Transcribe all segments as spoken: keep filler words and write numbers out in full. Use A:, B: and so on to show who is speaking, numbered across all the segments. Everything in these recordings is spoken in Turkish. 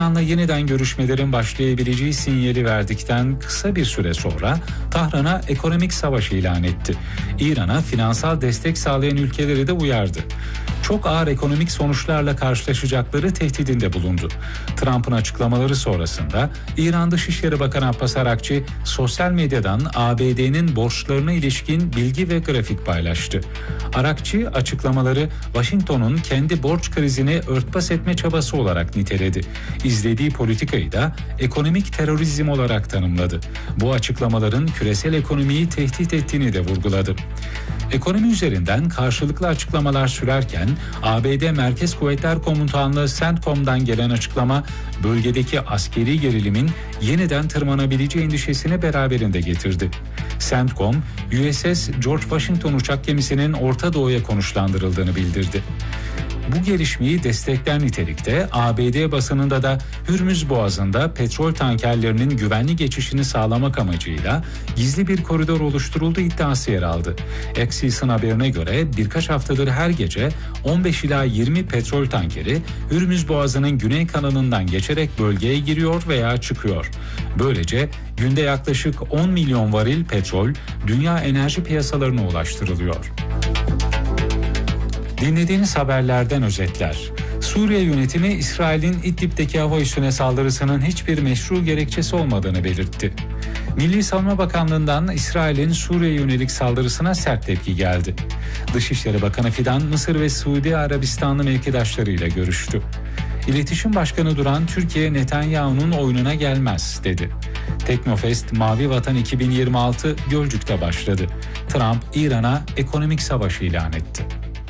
A: İran'la yeniden görüşmelerin başlayabileceği sinyali verdikten kısa bir süre sonra Tahran'a ekonomik savaş ilan etti. İran'a finansal destek sağlayan ülkeleri de uyardı. Çok ağır ekonomik sonuçlarla karşılaşacakları tehdidinde bulundu. Trump'ın açıklamaları sonrasında İran Dışişleri Bakanı Abbas Arakçı sosyal medyadan A B D'nin borçlarına ilişkin bilgi ve grafik paylaştı. Arakçı açıklamaları Washington'un kendi borç krizini örtbas etme çabası olarak niteledi. İzlediği politikayı da ekonomik terörizm olarak tanımladı. Bu açıklamaların küresel ekonomiyi tehdit ettiğini de vurguladı. Ekonomi üzerinden karşılıklı açıklamalar sürerken A B D Merkez Kuvvetler Komutanlığı CENTCOM'dan gelen açıklama bölgedeki askeri gerilimin yeniden tırmanabileceği endişesini beraberinde getirdi. CENTCOM, U S S George Washington uçak gemisinin Orta Doğu'ya konuşlandırıldığını bildirdi. Bu gelişmeyi destekler nitelikte A B D basınında da Hürmüz Boğazı'nda petrol tankerlerinin güvenli geçişini sağlamak amacıyla gizli bir koridor oluşturulduğu iddiası yer aldı. Axios'un haberine göre birkaç haftadır her gece on beş ila yirmi petrol tankeri Hürmüz Boğazı'nın güney kanalından geçerek bölgeye giriyor veya çıkıyor. Böylece günde yaklaşık on milyon varil petrol dünya enerji piyasalarına ulaştırılıyor. Dinlediğiniz haberlerden özetler. Suriye yönetimi İsrail'in İdlib'deki hava üssüne saldırısının hiçbir meşru gerekçesi olmadığını belirtti. Milli Savunma Bakanlığı'ndan İsrail'in Suriye yönelik saldırısına sert tepki geldi. Dışişleri Bakanı Fidan, Mısır ve Suudi Arabistanlı mevkidaşlarıyla görüştü. İletişim Başkanı Duran, Türkiye Netanyahu'nun oyununa gelmez dedi. Teknofest Mavi Vatan iki bin yirmi altı Gölcük'te başladı. Trump, İran'a ekonomik savaş ilan etti.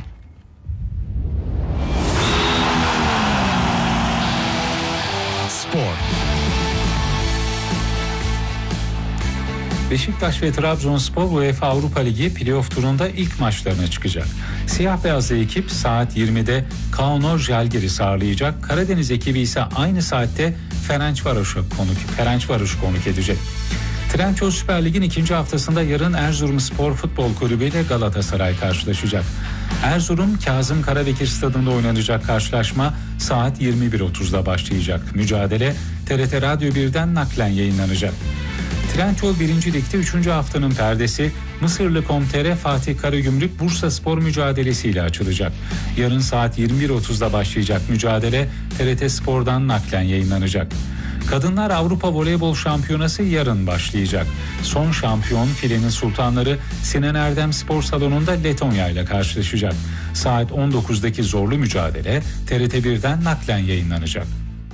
A: Beşiktaş ve Trabzonspor UEFA Avrupa Ligi playoff turunda ilk maçlarına çıkacak. Siyah beyazlı ekip saat yirmide Kauno Žalgiris'i ağırlayacak. Karadeniz ekibi ise aynı saatte Ferencvaros'u konuk, Ferencvaros konuk edecek. Trendyol Süper Lig'in ikinci haftasında yarın Erzurumspor Futbol Kulübü ile Galatasaray karşılaşacak. Erzurum Kazım Karabekir Stadı'nda oynanacak karşılaşma saat yirmi bir otuzda başlayacak. Mücadele T R T Radyo birden naklen yayınlanacak. Trendyol birinci Lig'de üçüncü haftanın perdesi Mısırlı Komtere Fatih Karagümrük Bursaspor mücadelesiyle açılacak. Yarın saat yirmi bir otuzda başlayacak mücadele T R T Spor'dan naklen yayınlanacak. Kadınlar Avrupa Voleybol Şampiyonası yarın başlayacak. Son şampiyon Filenin Sultanları Sinan Erdem Spor Salonu'nda Letonya ile karşılaşacak. Saat on dokuzdaki zorlu mücadele T R T birden naklen yayınlanacak.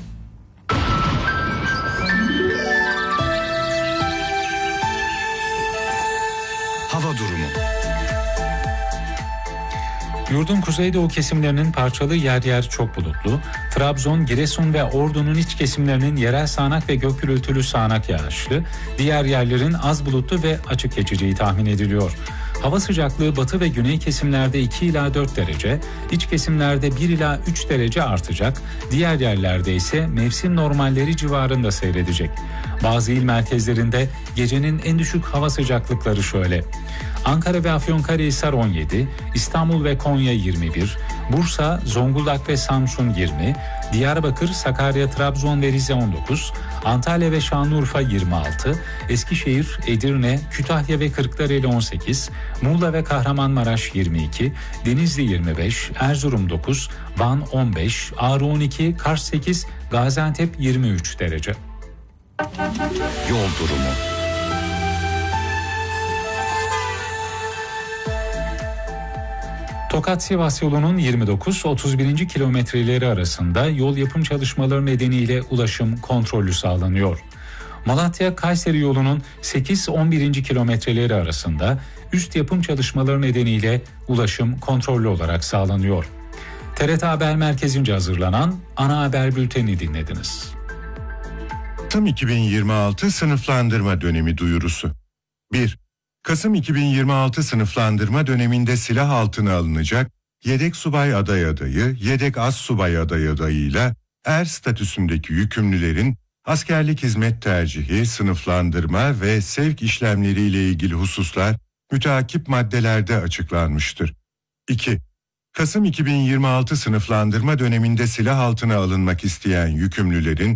B: Hava durumu.
A: Yurdun kuzeydoğu kesimlerinin parçalı yer yer çok bulutlu. Trabzon, Giresun ve Ordu'nun iç kesimlerinin yerel sağanak ve gök gürültülü sağanak yağışlı. Diğer yerlerin az bulutlu ve açık geçeceği tahmin ediliyor. Hava sıcaklığı batı ve güney kesimlerde iki ila dört derece, iç kesimlerde bir ila üç derece artacak. Diğer yerlerde ise mevsim normalleri civarında seyredecek. Bazı il merkezlerinde gecenin en düşük hava sıcaklıkları şöyle: Ankara ve Afyonkarahisar on yedi, İstanbul ve Konya yirmi bir, Bursa, Zonguldak ve Samsun yirmi, Diyarbakır, Sakarya, Trabzon ve Rize on dokuz, Antalya ve Şanlıurfa yirmi altı, Eskişehir, Edirne, Kütahya ve Kırklareli on sekiz, Muğla ve Kahramanmaraş yirmi iki, Denizli yirmi beş, Erzurum dokuz, Van on beş, Ağrı on iki, Kars sekiz, Gaziantep yirmi üç derece.
B: Yol durumu.
A: Tokat-Sivas yolunun yirmi dokuz otuz birinci kilometreleri arasında yol yapım çalışmaları nedeniyle ulaşım kontrollü sağlanıyor. Malatya-Kayseri yolunun sekiz on birinci kilometreleri arasında üst yapım çalışmaları nedeniyle ulaşım kontrollü olarak sağlanıyor. T R T Haber Merkezi'nce hazırlanan ana haber bültenini dinlediniz.
C: Kasım iki bin yirmi altı sınıflandırma dönemi duyurusu. bir. Kasım iki bin yirmi altı sınıflandırma döneminde silah altına alınacak yedek subay aday adayı, yedek az subay aday adayıyla er statüsündeki yükümlülerin askerlik hizmet tercihi, sınıflandırma ve sevk işlemleriyle ilgili hususlar müteakip maddelerde açıklanmıştır. iki. Kasım iki bin yirmi altı sınıflandırma döneminde silah altına alınmak isteyen yükümlülerin